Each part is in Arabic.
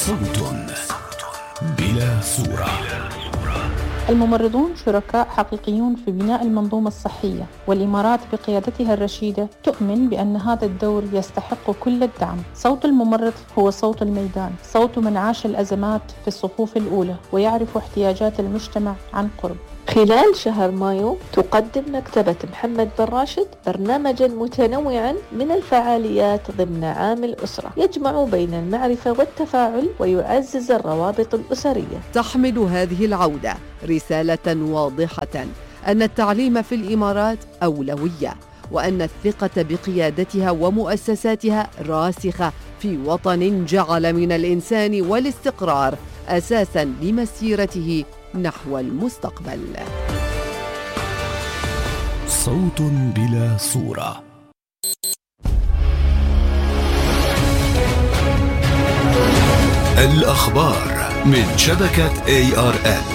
صوت بلا صورة. الممرضون شركاء حقيقيون في بناء المنظومة الصحية، والإمارات بقيادتها الرشيدة تؤمن بأن هذا الدور يستحق كل الدعم. صوت الممرض هو صوت الميدان، صوت من عاش الأزمات في الصفوف الأولى ويعرف احتياجات المجتمع عن قرب. خلال شهر مايو تقدم مكتبة محمد بن راشد برنامجا متنوعا من الفعاليات ضمن عام الأسرة، يجمع بين المعرفة والتفاعل ويعزز الروابط الأسرية. تحمل هذه العودة رسالة واضحة أن التعليم في الإمارات أولوية، وأن الثقة بقيادتها ومؤسساتها راسخة في وطن جعل من الإنسان والاستقرار أساساً لمسيرته نحو المستقبل. صوت بلا صورة. الأخبار من شبكة ARN.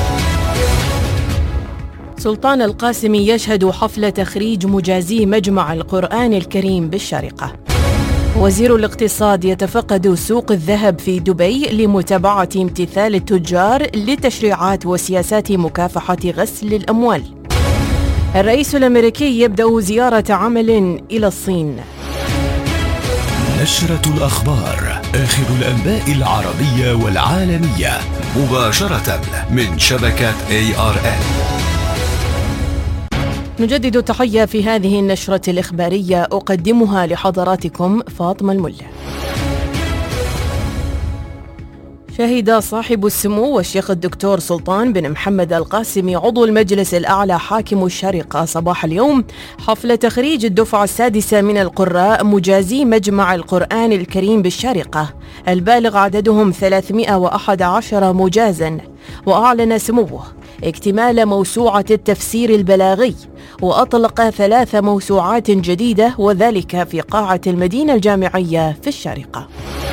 سلطان القاسمي يشهد حفل تخريج مجازي مجمع القرآن الكريم بالشارقة. وزير الاقتصاد يتفقد سوق الذهب في دبي لمتابعة امتثال التجار لتشريعات وسياسات مكافحة غسل الأموال. الرئيس الأمريكي يبدأ زيارة عمل إلى الصين. نشرة الأخبار، آخر الأنباء العربية والعالمية مباشرة من شبكة ARN. نجدد التحية في هذه النشرة الإخبارية، أقدمها لحضراتكم فاطمة الملا. شهد صاحب السمو والشيخ الدكتور سلطان بن محمد القاسمي عضو المجلس الأعلى حاكم الشارقة صباح اليوم حفل تخريج الدفعة السادسة من القراء مجازي مجمع القرآن الكريم بالشارقة، البالغ عددهم 311 مجازا. وأعلن سموه اكتمال موسوعة التفسير البلاغي، وأطلق 3 موسوعات جديدة، وذلك في قاعة المدينة الجامعية في الشارقة.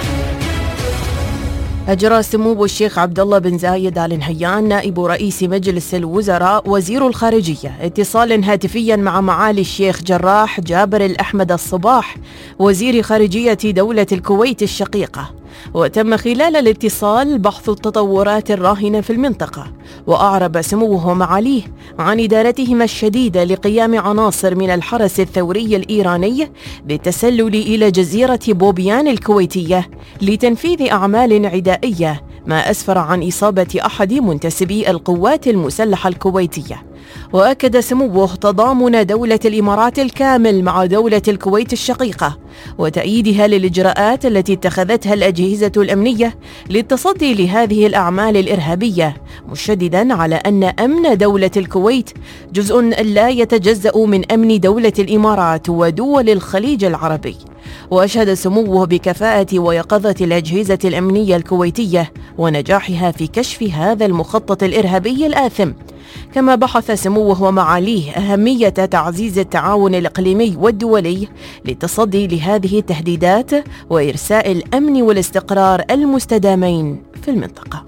أجرى سمو الشيخ عبد الله بن زايد آل نهيان نائب رئيس مجلس الوزراء وزير الخارجية اتصالا هاتفيا مع معالي الشيخ جراح جابر الأحمد الصباح وزير خارجية دولة الكويت الشقيقة، وتم خلال الاتصال بحث التطورات الراهنة في المنطقة. وأعرب سموه ومعاليه عن إدارتهما الشديدة لقيام عناصر من الحرس الثوري الإيراني بالتسلل إلى جزيرة بوبيان الكويتية لتنفيذ أعمال عدائية، ما أسفر عن إصابة أحد منتسبي القوات المسلحة الكويتية. وأكد سموه تضامن دولة الإمارات الكامل مع دولة الكويت الشقيقة وتأييدها للإجراءات التي اتخذتها الأجهزة الأمنية للتصدي لهذه الأعمال الإرهابية، مشددا على أن أمن دولة الكويت جزء لا يتجزأ من أمن دولة الإمارات ودول الخليج العربي. وأشهد سموه بكفاءة ويقظة الأجهزة الأمنية الكويتية ونجاحها في كشف هذا المخطط الإرهابي الآثم. كما بحث سموه ومعاليه أهمية تعزيز التعاون الإقليمي والدولي للتصدي لهذه التهديدات وإرساء الأمن والاستقرار المستدامين في المنطقة.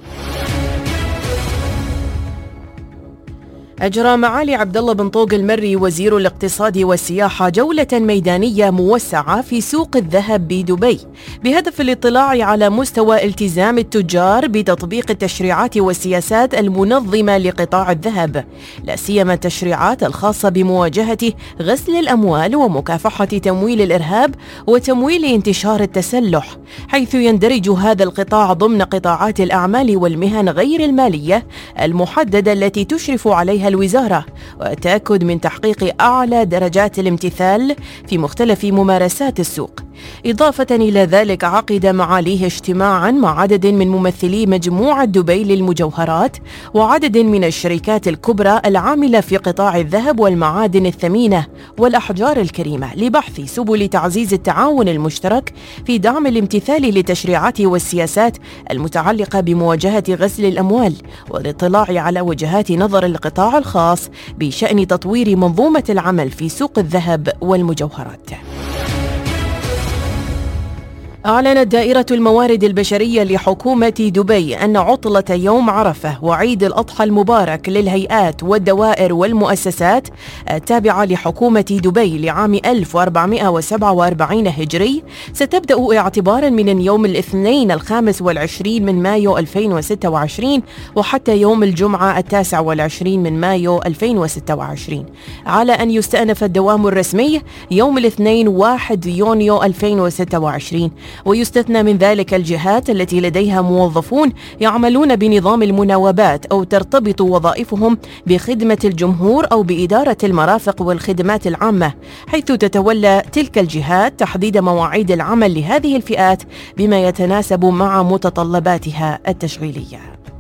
أجرى معالي عبد الله بن طوق المري وزير الاقتصاد والسياحة جولة ميدانية موسعة في سوق الذهب بدبي بهدف الاطلاع على مستوى التزام التجار بتطبيق التشريعات والسياسات المنظمة لقطاع الذهب، لا سيما التشريعات الخاصة بمواجهة غسل الأموال ومكافحة تمويل الإرهاب وتمويل انتشار التسلح، حيث يندرج هذا القطاع ضمن قطاعات الأعمال والمهن غير المالية المحددة التي تشرف عليها الوزارة، والتأكد من تحقيق أعلى درجات الامتثال في مختلف ممارسات السوق. إضافة إلى ذلك عقد معاليه اجتماعا مع عدد من ممثلي مجموعة دبي للمجوهرات وعدد من الشركات الكبرى العاملة في قطاع الذهب والمعادن الثمينة والأحجار الكريمة لبحث سبل تعزيز التعاون المشترك في دعم الامتثال للتشريعات والسياسات المتعلقة بمواجهة غسل الأموال والاطلاع على وجهات نظر القطاع الخاص بشأن تطوير منظومة العمل في سوق الذهب والمجوهرات. أعلنت دائرة الموارد البشرية لحكومة دبي أن عطلة يوم عرفة وعيد الأضحى المبارك للهيئات والدوائر والمؤسسات التابعة لحكومة دبي لعام 1447 هجري ستبدأ اعتباراً من اليوم الاثنين 25 من مايو 2026 وحتى يوم الجمعة 29 من مايو 2026، على أن يستأنف الدوام الرسمي يوم الاثنين 1 يونيو 2026. ويستثنى من ذلك الجهات التي لديها موظفون يعملون بنظام المناوبات أو ترتبط وظائفهم بخدمة الجمهور أو بإدارة المرافق والخدمات العامة، حيث تتولى تلك الجهات تحديد مواعيد العمل لهذه الفئات بما يتناسب مع متطلباتها التشغيلية.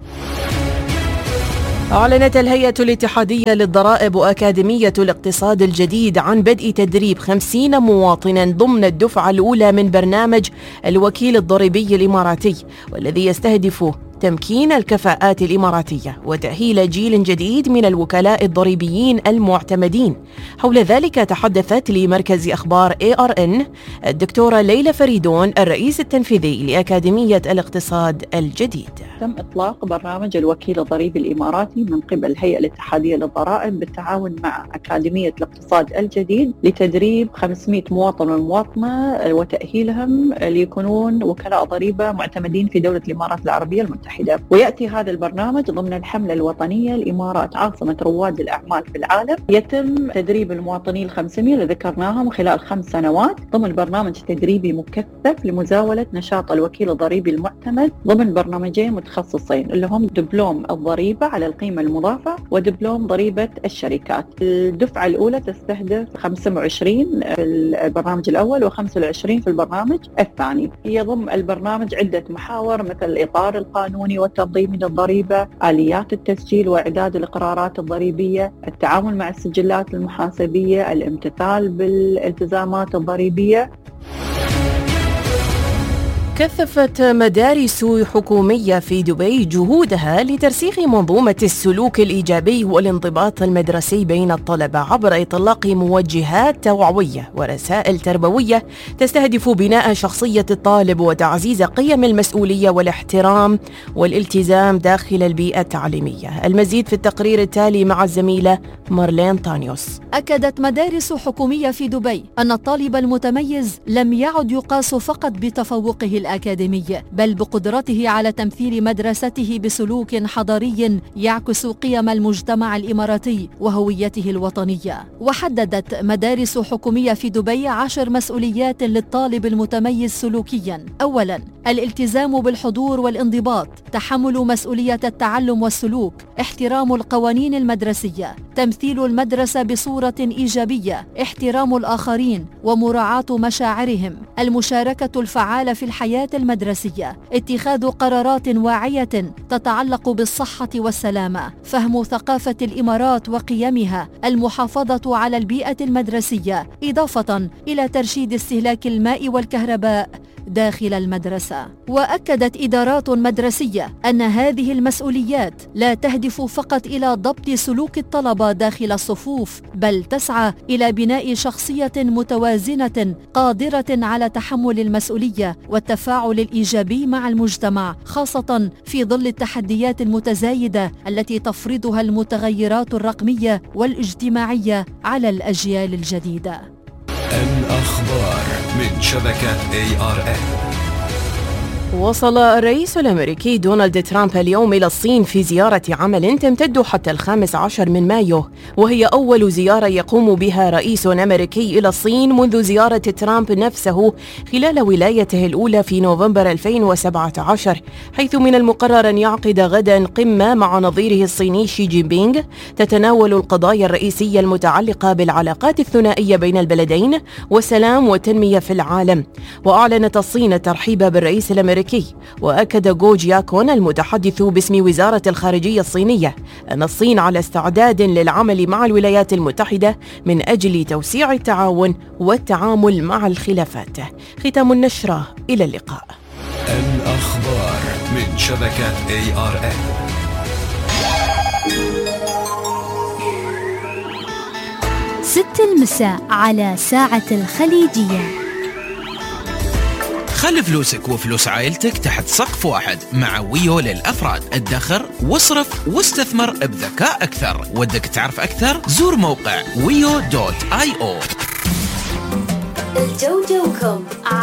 أعلنت الهيئة الاتحادية للضرائب وأكاديمية الاقتصاد الجديد عن بدء تدريب 50 مواطنا ضمن الدفعة الأولى من برنامج الوكيل الضريبي الإماراتي، والذي يستهدف تمكين الكفاءات الإماراتية وتأهيل جيل جديد من الوكلاء الضريبيين المعتمدين. حول ذلك تحدثت لمركز أخبار ARN الدكتورة ليلى فريدون الرئيس التنفيذي لأكاديمية الاقتصاد الجديد. تم إطلاق برنامج الوكيل الضريبي الإماراتي من قبل الهيئة الاتحادية للضرائب بالتعاون مع أكاديمية الاقتصاد الجديد لتدريب 500 مواطن ومواطنة وتأهيلهم ليكونون وكلاء ضريبة معتمدين في دولة الإمارات العربية المتحدة. ويأتي هذا البرنامج ضمن الحملة الوطنية الإمارات عاصمة رواد الأعمال في العالم. يتم تدريب المواطنين 500 اللي ذكرناهم خلال 5 سنوات ضمن برنامج تدريبي مكثف لمزاولة نشاط الوكيل الضريبي المعتمد ضمن برنامجين متخصصين اللي هم دبلوم الضريبة على القيمة المضافة ودبلوم ضريبة الشركات. الدفعة الأولى تستهدف 25 في البرنامج الأول و25 في البرنامج الثاني. يضم البرنامج عدة محاور مثل الإطار القانوني والتنظيمي للضريبة، آليات التسجيل وإعداد الإقرارات الضريبية، التعامل مع السجلات المحاسبية، الامتثال بالالتزامات الضريبية. كثفت مدارس حكومية في دبي جهودها لترسيخ منظومة السلوك الإيجابي والانضباط المدرسي بين الطلبة عبر إطلاق موجهات توعوية ورسائل تربوية تستهدف بناء شخصية الطالب وتعزيز قيم المسؤولية والاحترام والالتزام داخل البيئة التعليمية. المزيد في التقرير التالي مع الزميلة مارلين طانيوس. أكدت مدارس حكومية في دبي أن الطالب المتميز لم يعد يقاس فقط بتفوقه الأكاديمي، بل بقدرته على تمثيل مدرسته بسلوك حضاري يعكس قيم المجتمع الإماراتي وهويته الوطنية. وحددت مدارس حكومية في دبي 10 مسؤوليات للطالب المتميز سلوكياً. أولاً، الالتزام بالحضور والانضباط، تحمل مسؤولية التعلم والسلوك، احترام القوانين المدرسية، تمثيل المدرسة بصورة إيجابية، احترام الآخرين ومراعاة مشاعرهم، المشاركة الفعالة في الحياة المدرسية، اتخاذ قرارات واعية تتعلق بالصحة والسلامة، فهم ثقافة الإمارات وقيمها، المحافظة على البيئة المدرسية، إضافة إلى ترشيد استهلاك الماء والكهرباء داخل المدرسة. وأكدت إدارات مدرسية أن هذه المسؤوليات لا تهدف فقط إلى ضبط سلوك الطلبة داخل الصفوف، بل تسعى إلى بناء شخصية متوازنة قادرة على تحمل المسؤولية والتفاعل الإيجابي مع المجتمع، خاصة في ظل التحديات المتزايدة التي تفرضها المتغيرات الرقمية والاجتماعية على الأجيال الجديدة. الأخبار من شبكة ARN. وصل الرئيس الأمريكي دونالد ترامب اليوم إلى الصين في زيارة عمل تمتد حتى 15 من مايو، وهي أول زيارة يقوم بها رئيس أمريكي إلى الصين منذ زيارة ترامب نفسه خلال ولايته الأولى في نوفمبر 2017، حيث من المقرر أن يعقد غدا قمة مع نظيره الصيني شي جين بينغ تتناول القضايا الرئيسية المتعلقة بالعلاقات الثنائية بين البلدين والسلام والتنمية في العالم. وأعلنت الصين الترحيب بالرئيس الأمريكي، وأكد جو جياكون المتحدث باسم وزارة الخارجية الصينية أن الصين على استعداد للعمل مع الولايات المتحدة من أجل توسيع التعاون والتعامل مع الخلافات. ختام النشرة، إلى اللقاء. الأخبار من شبكة ARN. ست المساء على ساعة الخليجية. خلي فلوسك وفلوس عائلتك تحت سقف واحد مع ويو للأفراد. ادخر واصرف واستثمر بذكاء أكثر. ودك تعرف أكثر؟ زور موقع wio.io. الجو جوكم.